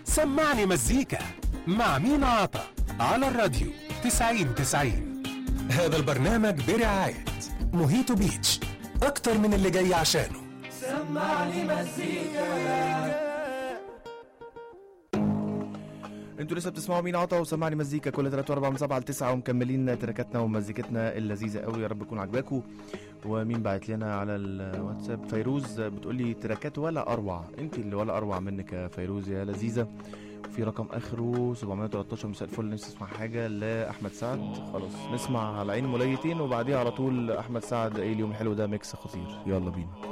سمعني مزيكا مع مينا عطا على الراديو 90-90. هذا البرنامج برعاية موهيتو بيتش، أكتر من اللي جاي عشانه. سمعني مزيكا. انتوا لسه بتسمعوا مين عطا وسمعني مزيكا كل 3 و4 من 7 ل 9 ومكملين تركاتنا ومزيكتنا اللذيذه قوي. يا رب تكون عجباكم. ومين بعت لنا على الواتساب؟ فيروز بتقولي تركات ولا اروع. انت اللي ولا اروع منك يا فيروز يا لذيذه. في رقم اخره 713. مساء الفل، نفسي اسمع حاجه لاحمد سعد. خلاص نسمع على عين موليتين وبعديها على طول احمد سعد. ايه اليوم الحلو ده، ميكس خطير. يلا بينا.